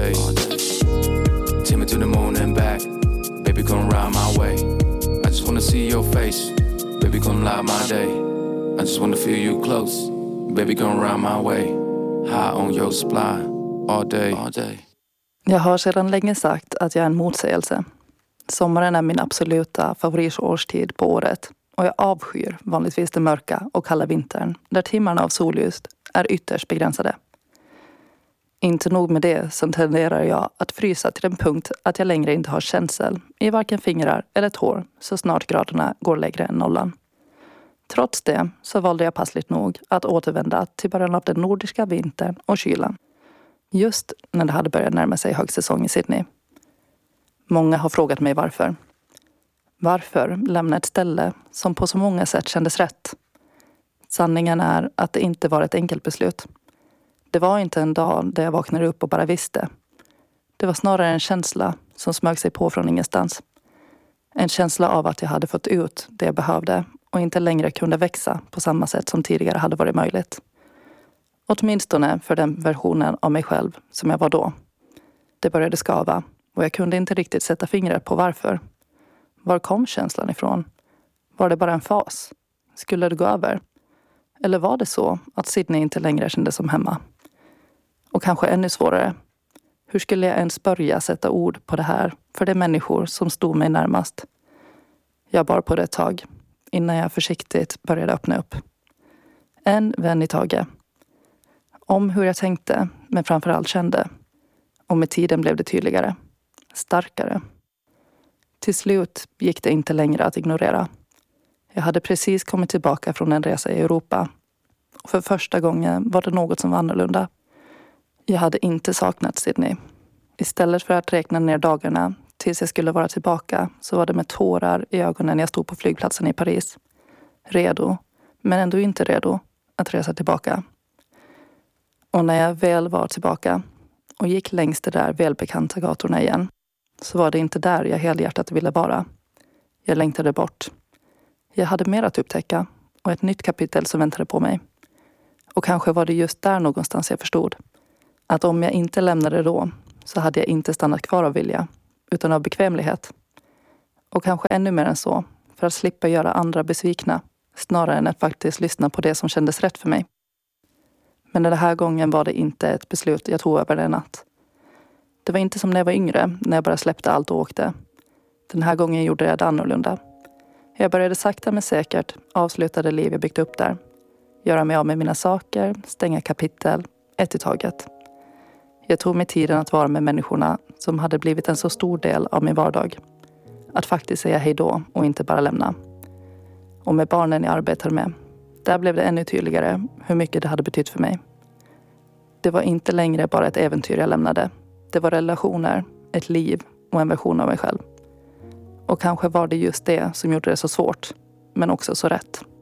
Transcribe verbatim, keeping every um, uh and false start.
day. Take me to the moon and back. Baby, come ride my way. I just wanna see your face. Baby, come light my day. I just wanna feel you close. Baby, come ride my way. High on your supply. All day, all day. Jag har sedan länge sagt att jag är en motsägelse. Sommaren är min absoluta favoritårstid på året. Och jag avskyr vanligtvis den mörka och kalla vintern. Där timmarna av solljus är ytterst begränsade. Inte nog med det, så tenderar jag att frysa till en punkt att jag längre inte har känsel i varken fingrar eller tår så snart graderna går lägre än nollan. Trots det så valde jag passligt nog att återvända till början av den nordiska vintern och kylan. Just när det hade börjat närma sig högsäsong i Sydney. Många har frågat mig varför. Varför lämna ett ställe som på så många sätt kändes rätt? Sanningen är att det inte var ett enkelt beslut. Det var inte en dag där jag vaknade upp och bara visste. Det var snarare en känsla som smög sig på från ingenstans. En känsla av att jag hade fått ut det jag behövde och inte längre kunde växa på samma sätt som tidigare hade varit möjligt. Åtminstone för den versionen av mig själv som jag var då. Det började skava och jag kunde inte riktigt sätta fingret på varför. Var kom känslan ifrån? Var det bara en fas? Skulle det gå över? Eller var det så att Sydney inte längre kändes som hemma? Och kanske ännu svårare. Hur skulle jag ens börja sätta ord på det här för de människor som stod mig närmast? Jag bar på det ett tag innan jag försiktigt började öppna upp. En vän i taget. Om hur jag tänkte, men framförallt kände. Och med tiden blev det tydligare. Starkare. Till slut gick det inte längre att ignorera. Jag hade precis kommit tillbaka från en resa i Europa. Och för första gången var det något som var annorlunda. Jag hade inte saknat Sydney. Istället för att räkna ner dagarna tills jag skulle vara tillbaka så var det med tårar i ögonen jag stod på flygplatsen i Paris. Redo, men ändå inte redo att resa tillbaka. Och när jag väl var tillbaka och gick längs de där välbekanta gatorna igen så var det inte där jag helhjärtat ville vara. Jag längtade bort. Jag hade mer att upptäcka och ett nytt kapitel som väntade på mig. Och kanske var det just där någonstans jag förstod. Att om jag inte lämnade då så hade jag inte stannat kvar av vilja utan av bekvämlighet. Och kanske ännu mer än så för att slippa göra andra besvikna snarare än att faktiskt lyssna på det som kändes rätt för mig. Men den här gången var det inte ett beslut jag tog över en natt. Det var inte som när jag var yngre, när jag bara släppte allt och åkte. Den här gången gjorde jag det annorlunda. Jag började sakta men säkert avsluta det liv jag byggt upp där. Göra mig av med mina saker, stänga kapitel, ett i taget. Jag tog mig tiden att vara med människorna som hade blivit en så stor del av min vardag. Att faktiskt säga hej då och inte bara lämna. Och med barnen jag arbetade med. Där blev det ännu tydligare hur mycket det hade betytt för mig. Det var inte längre bara ett äventyr jag lämnade. Det var relationer, ett liv och en version av mig själv. Och kanske var det just det som gjorde det så svårt, men också så rätt.